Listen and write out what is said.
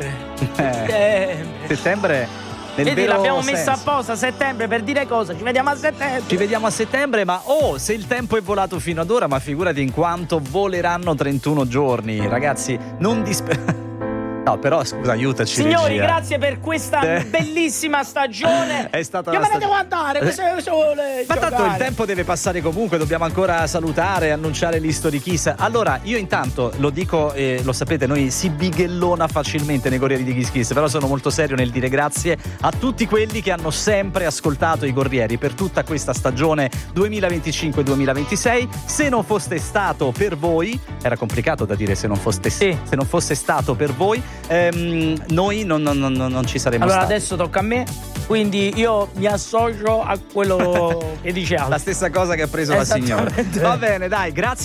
Settembre. Vedi, l'abbiamo messa apposta settembre per dire cosa? Ci vediamo a settembre. Ci vediamo a settembre, ma se il tempo è volato fino ad ora, ma figurati in quanto voleranno 31 giorni, ragazzi, non No, però scusa, aiutaci. Signori, regia. grazie per questa bellissima stagione. È stata Io me ne devo andare, questo sole. Ma tanto il tempo deve passare comunque, dobbiamo ancora salutare e annunciare l'History Kiss. Allora, io intanto lo dico, lo sapete, noi si bighellona facilmente nei Corrieri di Kiss Kiss, però sono molto serio nel dire grazie a tutti quelli che hanno sempre ascoltato i Corrieri per tutta questa stagione 2025-2026. Se non fosse stato per voi, era complicato da dire se non fosse stato per voi, noi non ci saremmo allora stati. Adesso tocca a me, quindi io mi associo a quello che dice Alex. La stessa cosa che ha preso la signora. Va bene, dai, grazie.